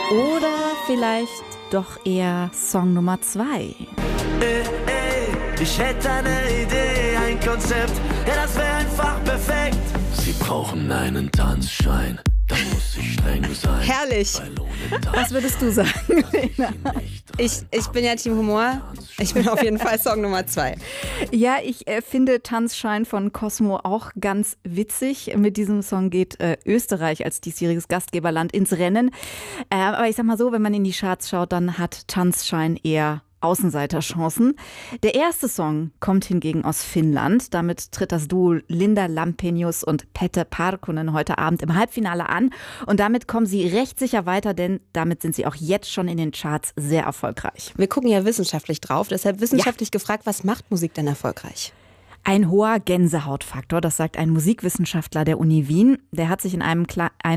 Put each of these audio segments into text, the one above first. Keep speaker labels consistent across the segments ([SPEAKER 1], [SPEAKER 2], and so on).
[SPEAKER 1] Oder vielleicht doch eher Song Nummer 2.
[SPEAKER 2] Ich hätte eine Idee, ein Konzept, ja, das wäre einfach perfekt. Sie brauchen einen Tanzschein, da muss ich streng sein.
[SPEAKER 3] Herrlich.
[SPEAKER 1] Was würdest du sagen, Lena?
[SPEAKER 3] Ich bin ja Team Humor. Ich bin auf jeden Fall Song Nummer 2.
[SPEAKER 1] Ja, ich finde Tanzschein von Cosmo auch ganz witzig. Mit diesem Song geht Österreich als diesjähriges Gastgeberland ins Rennen. Aber ich sag mal so, wenn man in die Charts schaut, dann hat Tanzschein eher Außenseiterchancen. Der erste Song kommt hingegen aus Finnland. Damit tritt das Duo Linda Lampenius und Pete Parkkonen heute Abend im Halbfinale an. Und damit kommen sie recht sicher weiter, denn damit sind sie auch jetzt schon in den Charts sehr erfolgreich.
[SPEAKER 3] Wir gucken ja wissenschaftlich drauf, deshalb wissenschaftlich gefragt, was macht Musik denn erfolgreich?
[SPEAKER 1] Ein hoher Gänsehautfaktor, das sagt ein Musikwissenschaftler der Uni Wien. Der hat sich in einem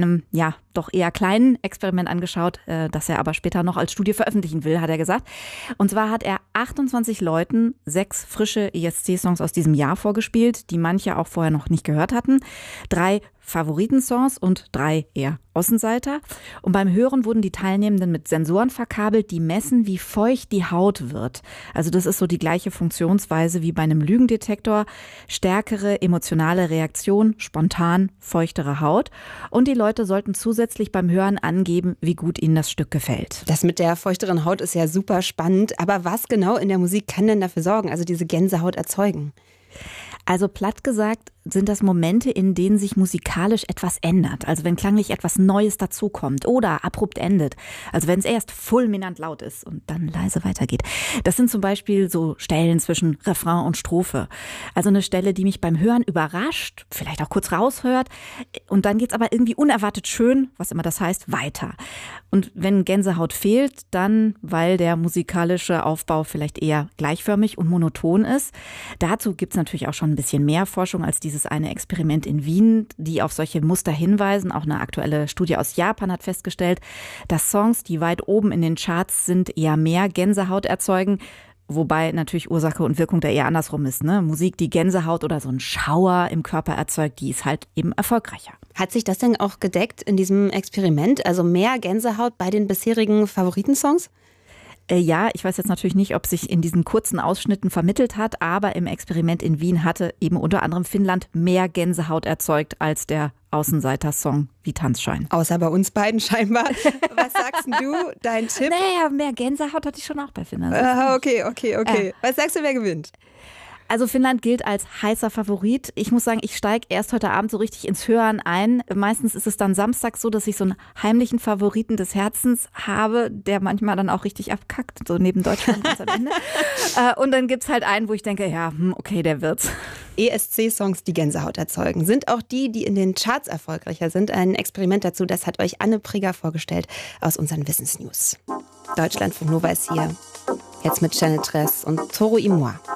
[SPEAKER 1] doch eher kleinen Experiment angeschaut, das er aber später noch als Studie veröffentlichen will, hat er gesagt. Und zwar hat er 28 Leuten 6 frische ESC-Songs aus diesem Jahr vorgespielt, die manche auch vorher noch nicht gehört hatten. 3 Favoritensongs und 3 eher Außenseiter. Und beim Hören wurden die Teilnehmenden mit Sensoren verkabelt, die messen, wie feucht die Haut wird. Also das ist so die gleiche Funktionsweise wie bei einem Lügendetektor. Stärkere emotionale Reaktion, spontan feuchtere Haut. Und die Leute sollten zusätzlich beim Hören angeben, wie gut ihnen das Stück gefällt.
[SPEAKER 3] Das mit der feuchteren Haut ist ja super spannend. Aber was genau in der Musik kann denn dafür sorgen, also diese Gänsehaut erzeugen?
[SPEAKER 1] Also platt gesagt sind das Momente, in denen sich musikalisch etwas ändert. Also wenn klanglich etwas Neues dazukommt oder abrupt endet. Also wenn es erst fulminant laut ist und dann leise weitergeht. Das sind zum Beispiel so Stellen zwischen Refrain und Strophe. Also eine Stelle, die mich beim Hören überrascht, vielleicht auch kurz raushört. Und dann geht's aber irgendwie unerwartet schön, was immer das heißt, weiter. Und wenn Gänsehaut fehlt, dann, weil der musikalische Aufbau vielleicht eher gleichförmig und monoton ist. Dazu gibt's natürlich auch schon ein bisschen mehr Forschung als dieses eine Experiment in Wien, die auf solche Muster hinweisen. Auch eine aktuelle Studie aus Japan hat festgestellt, dass Songs, die weit oben in den Charts sind, eher mehr Gänsehaut erzeugen. Wobei natürlich Ursache und Wirkung da eher andersrum ist. Ne? Musik, die Gänsehaut oder so einen Schauer im Körper erzeugt, die ist halt eben erfolgreicher.
[SPEAKER 3] Hat sich das denn auch gedeckt in diesem Experiment? Also mehr Gänsehaut bei den bisherigen Favoritensongs?
[SPEAKER 1] Ja, ich weiß jetzt natürlich nicht, ob sich in diesen kurzen Ausschnitten vermittelt hat, aber im Experiment in Wien hatte eben unter anderem Finnland mehr Gänsehaut erzeugt als der Außenseiter-Song wie Tanzschein.
[SPEAKER 3] Außer bei uns beiden scheinbar. Was sagst du, dein Tipp?
[SPEAKER 1] Naja, mehr Gänsehaut hatte ich schon auch bei Finnland.
[SPEAKER 3] Okay. Was sagst du, wer gewinnt?
[SPEAKER 1] Also Finnland gilt als heißer Favorit. Ich muss sagen, ich steige erst heute Abend so richtig ins Hören ein. Meistens ist es dann samstags so, dass ich so einen heimlichen Favoriten des Herzens habe, der manchmal dann auch richtig abkackt, so neben Deutschland ganz am Ende. Und dann gibt's halt einen, wo ich denke, ja, okay, der wird's.
[SPEAKER 3] ESC-Songs, die Gänsehaut erzeugen, sind auch die, die in den Charts erfolgreicher sind. Ein Experiment dazu, das hat euch Anne Prieger vorgestellt aus unseren Wissensnews. Deutschlandfunk Nova ist hier. Jetzt mit Janet Tress und Toro y Moi.